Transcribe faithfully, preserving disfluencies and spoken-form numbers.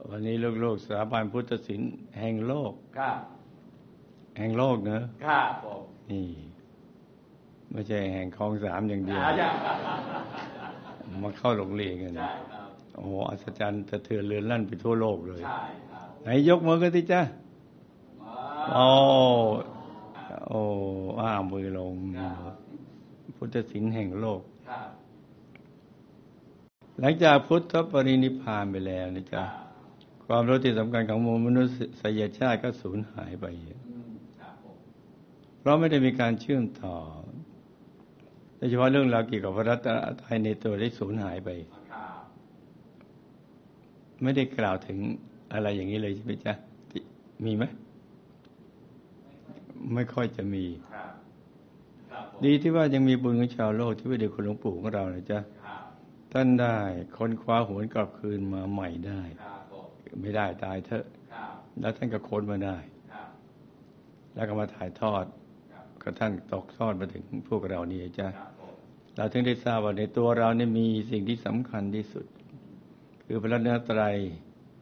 วันนี้ลูกๆสถาบันพุทธศิลป์แห่งโลกครับแห่งโลกเนอะครับผมนี่ไม่ใช่แห่งคลองสามอย่างเดียวมาเข้าโรงเรียนกันใช่ครับโอ้โหอัศจรรย์สะเทือนเรือนลั่นไปทั่วโลกเลยใช่ครับไหนยกมือกันสิจ้าโอ้โอ้อ้ามือลงพุทธศิลป์แห่งโลกหลังจากพุทธปรินิพพานไปแล้วนะจ๊ะความรู้ที่สำคัญของมนุษยชาติก็สูญหายไปเพราะไม่ได้มีการเชื่อมต่อโดยเฉพาะเรื่องราวเกี่ยวกับพระรัตนตรัยในตัวได้สูญหายไปไม่ได้กล่าวถึงอะไรอย่างนี้เลยใช่ไหมจ๊ะมีไหมไม่ค่อยจะมีดีที่ว่ายังมีบุญของชาวโลกที่พระเดชคุณหลวงปู่ของเรานะจ๊ะท่านได้ค้นคว้าหวนกลับคืนมาใหม่ได้ไม่ได้ตายเถอะแล้วท่านก็ค้นมาได้แล้วก็มาถ่ายทอดก็ท่านตกทอดมาถึงพวกเรานี่จ้ะเราถึงได้ทราบว่าในตัวเราเนี่ยมีสิ่งที่สำคัญที่สุดคือพระรัตนตรัย